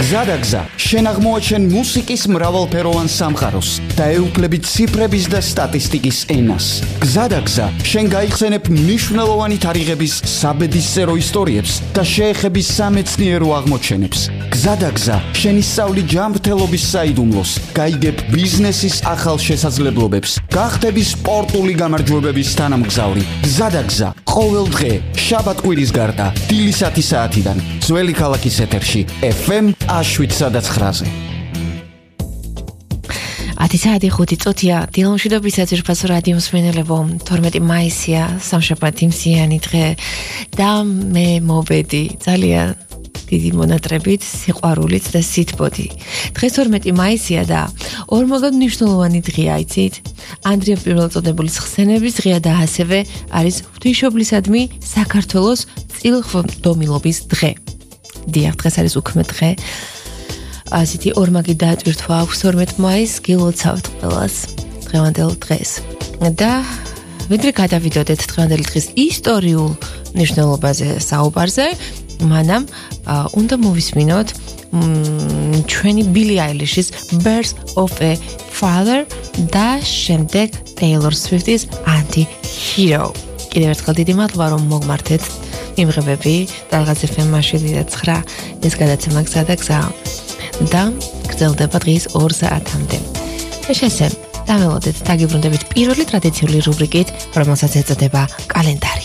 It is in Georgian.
გზადაგზა, შენ აღმოაჩენ მუსიკის მრავალფეროვან სამყაროს და ეუფლები ციფრების და სტატისტიკის ენას. გზადაგზა, შენ გაიხსენებ მნიშვნელოვანი თარიღების საბედისწერო ისტორიებს და შეეხები სამეცნიერო აღმოჩენებს. გზადაგზა, შენ ისწავლი ჯანმრთელობის საიდუმლოს, გაიგებ ბიზნესის ახალ შესაძლებლობებს, გახდები სპორტული გამარჯვებების თანამგზავრი. გზადაგზა, ყოველ დღე, შაბათ-კვირის გარდა, დილის 10 საათიდან, ძველი ქალაქის ეთერში, FM 7-9-ზე. 10 საათი 5 წუთია დილამშვიდობისა ძვირფასო რადიოს მსმენელებო 12 მაისია სამშაბათი მზიანი დღე და მე მოვედი ძალიან დიდი მონატრებით, სიყვარულით და სითბოთი. დღეს 12 მაისია და ორმაგად მნიშვნელოვანი დღეა, იცით? ანდრია პირველწოდებული ხსენების დღეა და ასევე არის ღვთისმშობლისადმი საქართველოს წილხმდომილობის დღე. დიახ, დღეს არის უქმე დღე. ასეთი ორმაგი დაატვირთვა აქვს 12 მაისს, გილოცავთ ყველას დღევანდელ დღეს. და ვიდრე გადავიდოდეთ დღევანდელი დღის ისტორიულ მნიშვნელობაზე საუბარზე, მანამ უნდა მოვისმინოთ ჩვენი Billie Eilish's Birth of a Father და შემდეგ Taylor Swift's Anti-Hero. კიდევ ერთხელ დიდი მადლობა რომ მოგმართეთ იმღებები და რაღაც FM-ში და 9 ეს გადაცემა გზადაგზა და გრძელდება დღის 2 საათამდე. შეშემ, დამელოდეთ დაგიბრუნდებით პირველი ტრადიციული რუბრიკით, რომელსაც ეწოდება კალენდარი.